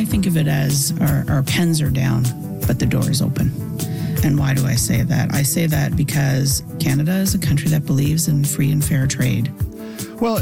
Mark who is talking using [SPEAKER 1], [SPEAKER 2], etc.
[SPEAKER 1] think of it as our pens are down, but the door is open. And why do I say that? I say that because Canada is a country that believes in free and fair trade.